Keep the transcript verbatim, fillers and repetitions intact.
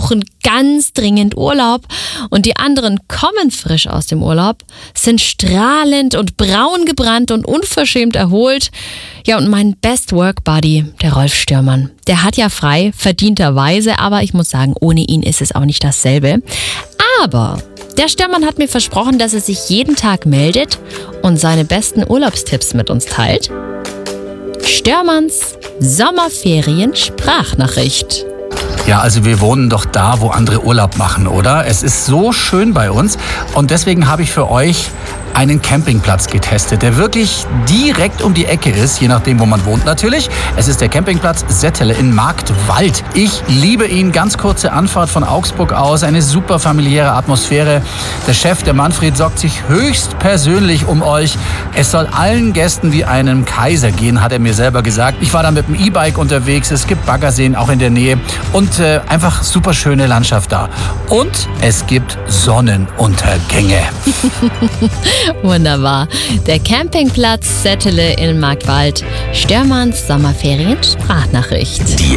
brauchen ganz dringend Urlaub und die anderen kommen frisch aus dem Urlaub, sind strahlend und braun gebrannt und unverschämt erholt. Ja, und mein Best Work Buddy, der Rolf Störmann, der hat ja frei, verdienterweise, aber ich muss sagen, ohne ihn ist es auch nicht dasselbe. Aber der Störmann hat mir versprochen, dass er sich jeden Tag meldet und seine besten Urlaubstipps mit uns teilt. Störmanns Sommerferien-Sprachnachricht. Ja, also wir wohnen doch da, wo andere Urlaub machen, oder? Es ist so schön bei uns und deswegen habe ich für euch einen Campingplatz getestet, der wirklich direkt um die Ecke ist, je nachdem, wo man wohnt natürlich. Es ist der Campingplatz Settele in Marktwald. Ich liebe ihn, ganz kurze Anfahrt von Augsburg aus, eine super familiäre Atmosphäre. Der Chef, der Manfred, sorgt sich höchst persönlich um euch. Es soll allen Gästen wie einem Kaiser gehen, hat er mir selber gesagt. Ich war da mit dem E-Bike unterwegs, es gibt Baggerseen auch in der Nähe und äh, einfach super schöne Landschaft da. Und es gibt Sonnenuntergänge. Wunderbar. Der Campingplatz Settele in Marktwald. Störmanns Sommerferien-Sprachnachricht. Die